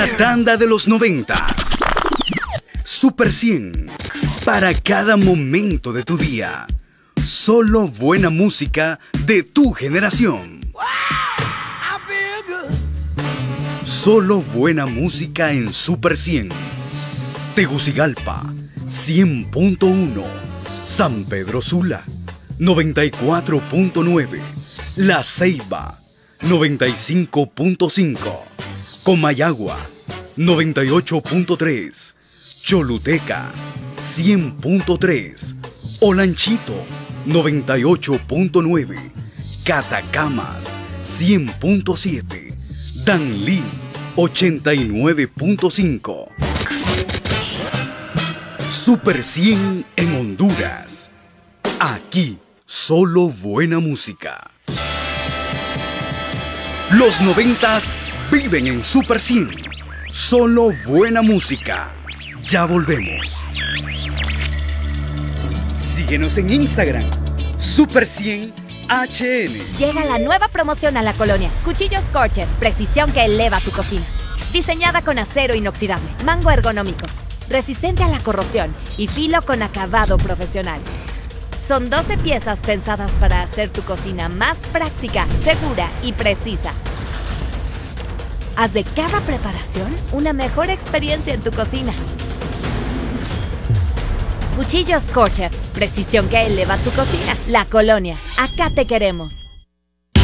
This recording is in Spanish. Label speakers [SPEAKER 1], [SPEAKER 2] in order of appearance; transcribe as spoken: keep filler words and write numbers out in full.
[SPEAKER 1] La tanda de los noventas. Super cien. Para cada momento de tu día. Solo buena música de tu generación. Solo buena música en Super cien. Tegucigalpa, cien punto uno. San Pedro Sula, noventa y cuatro punto nueve. La Ceiba, noventa y cinco punto cinco. Comayagua, noventa y ocho punto tres. Choluteca, cien punto tres. Olanchito, noventa y ocho punto nueve. Catacamas, cien punto siete. Danlí, ochenta y nueve punto cinco. Super cien en Honduras. Aquí, solo buena música. Los noventas viven en Super cien. Solo buena música. Ya volvemos. Síguenos en Instagram. Super cien H N.
[SPEAKER 2] Llega la nueva promoción a la colonia. Cuchillos Scorcher, precisión que eleva tu cocina. Diseñada con acero inoxidable, mango ergonómico, resistente a la corrosión y filo con acabado profesional. Son doce piezas pensadas para hacer tu cocina más práctica, segura y precisa. Haz de cada preparación una mejor experiencia en tu cocina. Cuchillos Scorcher, precisión que eleva tu cocina. La colonia, acá te queremos.